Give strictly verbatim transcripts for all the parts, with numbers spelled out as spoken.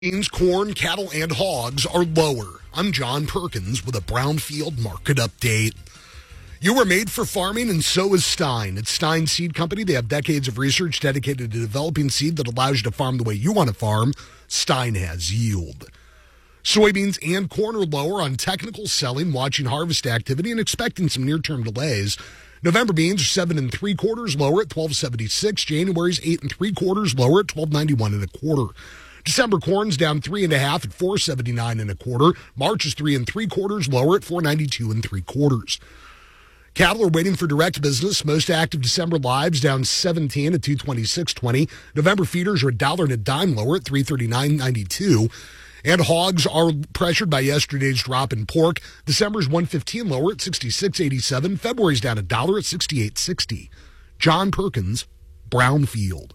Beans, corn, cattle, and hogs are lower. I'm John Perkins with a Brownfield market update. You were made for farming, and so is Stein. It's Stein Seed Company. They have decades of research dedicated to developing seed that allows you to farm the way you want to farm. Stein has yield. Soybeans and corn are lower on technical selling, watching harvest activity, and expecting some near-term delays. November beans are seven and three quarters lower at twelve seventy-six. January's eight and three quarters lower at twelve ninety-one and a quarter. December corn's down three and a half at four seventy-nine and a quarter. March is three and three quarters lower at four ninety-two and three quarters. Cattle are waiting for direct business. Most active December lives down seventeen at two twenty-six twenty. November feeders are a dollar and a dime lower at three thirty-nine ninety-two. And hogs are pressured by yesterday's drop in pork. December's one fifteen lower at sixty-six eighty-seven. February's down a dollar at sixty-eight sixty. John Perkins, Brownfield.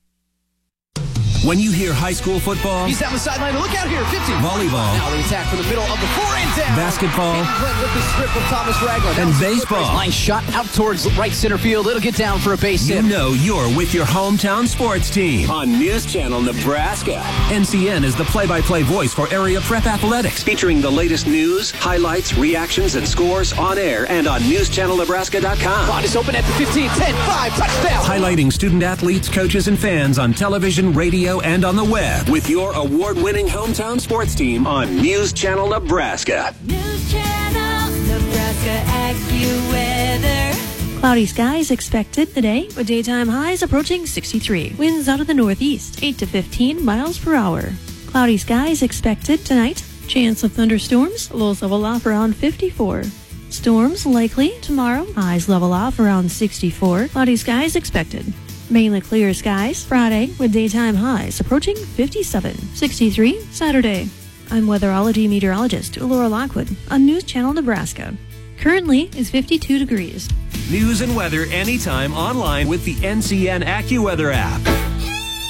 When you hear high school football, he's down the sideline. Look out here, fifty. Volleyball. Now the attack from the middle of the four and down. Basketball. With the strip of Thomas Ragland. And baseball. Line shot out towards right center field. It'll get down for a base hit. You know you're with your hometown sports team on News Channel Nebraska. N C N is the play-by-play voice for area prep athletics, featuring the latest news, highlights, reactions, and scores on air and on news channel nebraska dot com. Ball is open at the fifteen, ten, five, touchdown. Highlighting student athletes, coaches, and fans on television, radio, and on the web. With your award-winning hometown sports team on News Channel Nebraska. News Channel Nebraska AccuWeather. Cloudy skies expected today, with daytime highs approaching sixty-three. Winds out of the northeast, eight to fifteen miles per hour. Cloudy skies expected tonight. Chance of thunderstorms, lows level off around fifty-four. Storms likely tomorrow, highs level off around sixty-four. Cloudy skies expected. Mainly clear skies Friday with daytime highs approaching fifty-seven. sixty-three Saturday. I'm weatherology meteorologist Laura Lockwood on News Channel Nebraska. Currently is fifty-two degrees. News and weather anytime online with the N C N AccuWeather app.